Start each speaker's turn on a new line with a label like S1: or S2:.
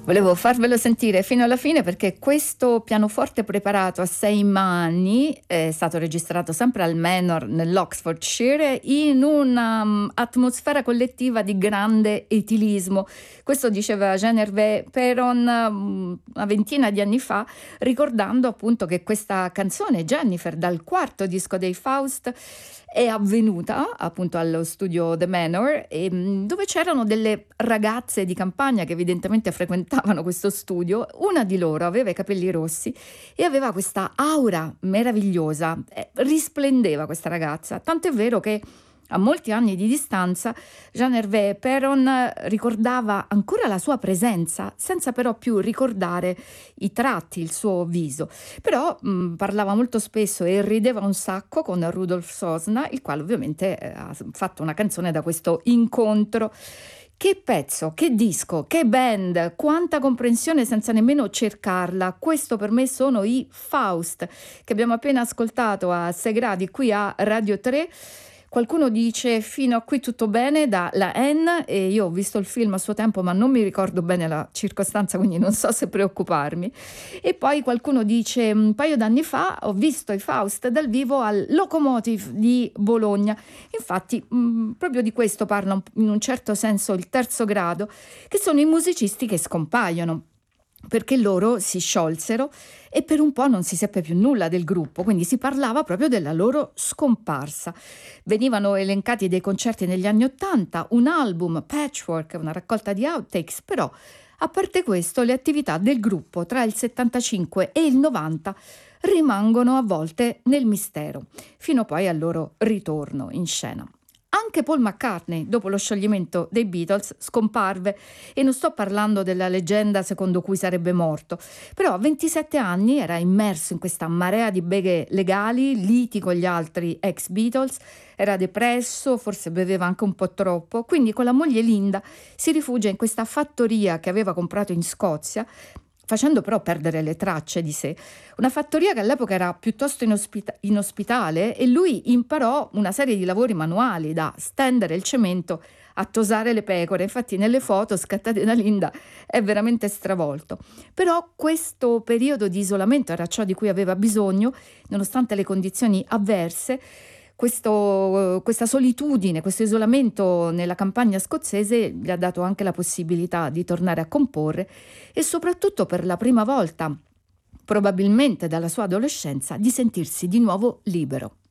S1: Volevo farvelo sentire fino alla fine perché questo pianoforte preparato a 6 mani è stato registrato sempre al Manor nell'Oxfordshire in una atmosfera collettiva di grande etilismo. Questo diceva Jean Hervé Peron una ventina di anni fa, ricordando appunto che questa canzone Jennifer dal quarto disco dei Faust è avvenuta appunto allo studio The Manor, dove c'erano delle ragazze di campagna che evidentemente frequentavano questo studio. Una di loro aveva i capelli rossi e aveva questa aura meravigliosa, risplendeva questa ragazza, tant'è vero che a molti anni di distanza Jean Hervé Peron ricordava ancora la sua presenza, senza però più ricordare i tratti, il suo viso. Però parlava molto spesso e rideva un sacco con Rudolf Sosna, il quale ovviamente ha fatto una canzone da questo incontro. Che pezzo, che disco, che band, quanta comprensione senza nemmeno cercarla. Questo per me sono i Faust, che abbiamo appena ascoltato a 6 gradi qui a Radio 3. Qualcuno dice fino a qui tutto bene dalla N, e io ho visto il film a suo tempo ma non mi ricordo bene la circostanza, quindi non so se preoccuparmi. E poi qualcuno dice un paio d'anni fa ho visto i Faust dal vivo al Locomotive di Bologna. Infatti proprio di questo parla in un certo senso il terzo grado, che sono i musicisti che scompaiono, perché loro si sciolsero e per un po' non si seppe più nulla del gruppo, quindi si parlava proprio della loro scomparsa. Venivano elencati dei concerti negli anni '80, un album, Patchwork, una raccolta di outtakes, però a parte questo le attività del gruppo tra il 75 e il 90 rimangono a volte nel mistero, fino poi al loro ritorno in scena. Anche Paul McCartney, dopo lo scioglimento dei Beatles, scomparve, e non sto parlando della leggenda secondo cui sarebbe morto, però a 27 anni era immerso in questa marea di beghe legali, liti con gli altri ex Beatles, era depresso, forse beveva anche un po' troppo, quindi con la moglie Linda si rifugia in questa fattoria che aveva comprato in Scozia, facendo però perdere le tracce di sé. Una fattoria che all'epoca era piuttosto inospitale, e lui imparò una serie di lavori manuali, da stendere il cemento a tosare le pecore. Infatti nelle foto scattate da Linda è veramente stravolto. Però questo periodo di isolamento era ciò di cui aveva bisogno, nonostante le condizioni avverse. Questa solitudine, questo isolamento nella campagna scozzese gli ha dato anche la possibilità di tornare a comporre e soprattutto per la prima volta, probabilmente dalla sua adolescenza, di sentirsi di nuovo libero.